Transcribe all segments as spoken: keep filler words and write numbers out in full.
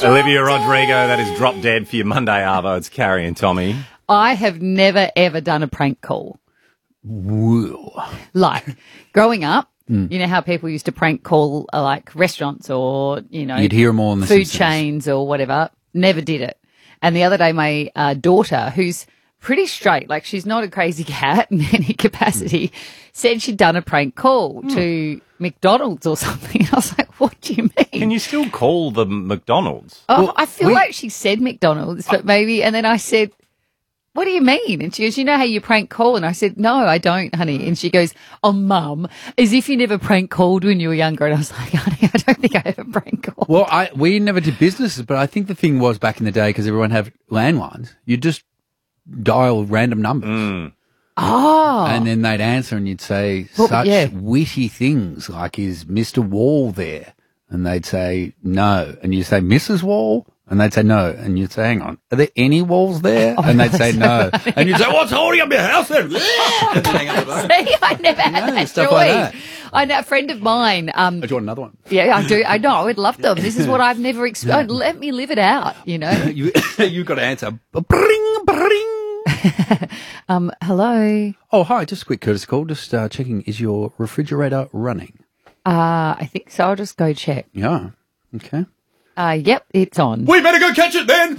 Olivia Rodrigo, that is Drop Dead for your Monday Arvo. It's Carrie and Tommy. I have never, ever done a prank call. Whoa. Like, growing up, mm. you know how people used to prank call uh, like restaurants or, you know, you'd hear them all in the food Simpsons. chains or whatever. Never did it. And the other day, my uh, daughter, who's pretty straight, like she's not a crazy cat in any capacity, mm. said she'd done a prank call mm. to McDonald's or something. I was like, what do you mean? Can you still call the McDonald's? Oh, well, I feel we- like she said McDonald's, but maybe, and then I said, what do you mean? And she goes, you know how you prank call? And I said, no, I don't, honey. And she goes, oh, Mum, as if you never prank called when you were younger. And I was like, honey, I don't think I ever prank called. Well, I we never did businesses, but I think the thing was back in the day, because everyone had landlines, you just dial random numbers. Mm. Oh. And then they'd answer and you'd say Well, such yeah. witty things like, is Mister Wall there? And they'd say, no. And you'd say, Missus Wall? And they'd say, no. And you'd say, hang on, are there any walls there? Oh, and they'd say, no. And you'd say, what's holding up your house then? And then hang up the phone. See, I never had know, that stuff joy. like that. I know a friend of mine. Um, Oh, do you want another one? yeah, I do. I know. I would love them. This is what I've never experienced. Let me live it out, you know. you, you've got to answer. Bring, bring. um, hello. Oh, hi, just a quick courtesy call. Just uh, checking, is your refrigerator running? Uh, I think so. I'll just go check. Yeah. Okay. Uh, yep, it's on. We better go catch it then.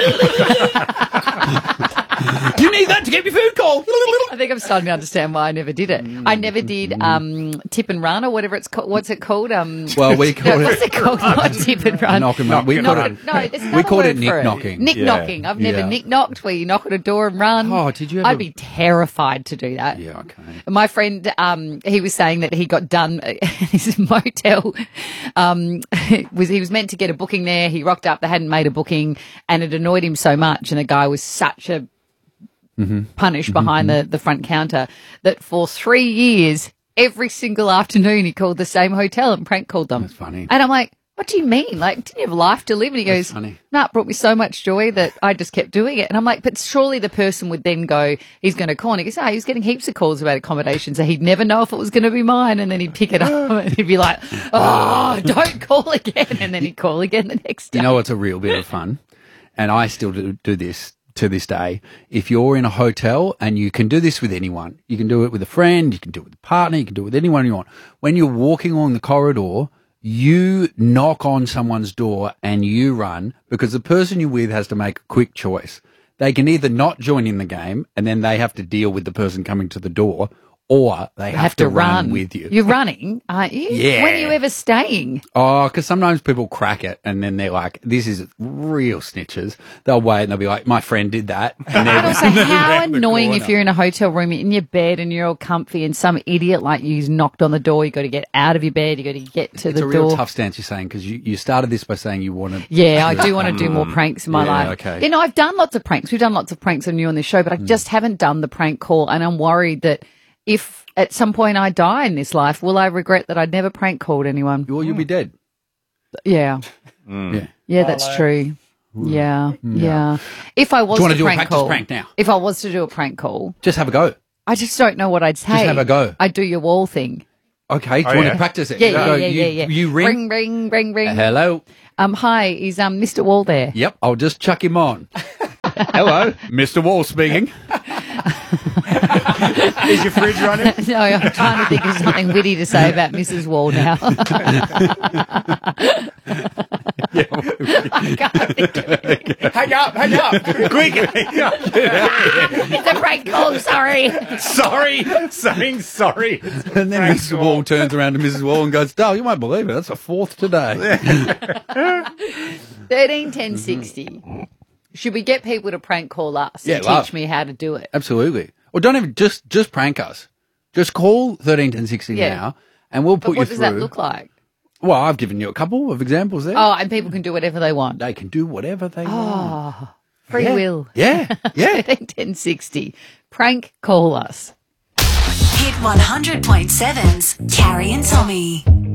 You need that to get your food cold. I think I'm starting to understand why I never did it. I never did um, tip and run or whatever it's called. What's it called? Um, Well, we call no, it- what's it called? Not tip and run. Knock and run. We Knock call and- it- no, there's we another called word it for nick knocking. Nick Yeah. knocking. I've never Yeah. nick knocked where you knock on a door and run. Oh, did you ever- I'd be terrified to do that. Yeah, okay. My friend, um, he was saying that he got done. This motel um, was he was meant to get a booking there. He rocked up. They hadn't made a booking, and it annoyed him so much. And the guy was such a Mm-hmm. punish behind the, the front counter that for three years, every single afternoon, he called the same hotel and prank called them. That's funny. And I'm like, what do you mean? Like, didn't you have life to live? And he That's goes, funny. nah, it brought me so much joy that I just kept doing it. And I'm like, but surely the person would then go, he's going to call. And he goes, oh, he was getting heaps of calls about accommodation, so he'd never know if it was going to be mine. And then he'd pick it up and he'd be like, oh, don't call again. And then he'd call again the next day. You know what's a real bit of fun? And I still do, do this to this day. If you're in a hotel, and you can do this with anyone, you can do it with a friend, you can do it with a partner, you can do it with anyone you want. When you're walking along the corridor, you knock on someone's door and you run, because the person you're with has to make a quick choice. They can either not join in the game and then they have to deal with the person coming to the door, or they have, have to, to run. run with you. You're running, aren't you? Yeah. When are you ever staying? Oh, because sometimes people crack it and then they're like, this is real snitches. They'll wait and they'll be like, my friend did that. And But also, how around the annoying corner. if you're in a hotel room, you're in your bed and you're all comfy and some idiot like you's knocked on the door. You got to get out of your bed. You got to get to It's the a real door. tough stance you're saying, because you, you started this by saying you wanted. Yeah, I do want to do more pranks in my Yeah, life. okay. You know, I've done lots of pranks. We've done lots of pranks on you on this show, but I just haven't done the prank call. And I'm worried that if at some point I die in this life, will I regret that I'd never prank called anyone? Well, you'll be dead. Yeah. Yeah. Yeah, that's true. Yeah, yeah. If I was Do you wanna to do a prank practice call, prank now? if I was to do a prank call, Just have a go. I just don't know what I'd say. have a go. I'd do your wall thing. Okay. Do Oh, you want yeah? to practice it? Yeah, yeah, Go, yeah, you, yeah, yeah. You ring. ring, ring, ring, ring. Hello. Um, hi, is um Mister Wall there? Yep. I'll just chuck him on. Hello. Mister Wall speaking. Is your fridge running? No, I'm trying to think of something witty to say about Missus Wall now. I can't think of it. Hang up, hang up. Quick. It's a prank call, sorry. Sorry. Saying sorry. And then Mister Wall turns around to Missus Wall and goes, Dale, you won't believe it. That's a fourth today. thirteen ten sixty. Should we get people to prank call us Yeah, and love. teach me how to do it? Absolutely. Or don't even, just, just prank us. Just call thirteen ten sixty Yeah. now and we'll put But you what through. does that look like? Well, I've given you a couple of examples there. Oh, and people can do whatever they want. They can do whatever they want. Oh, free Yeah. will. Yeah, yeah. thirteen ten sixty. Prank call us. Hit one hundred point seven's Carrie and Tommy.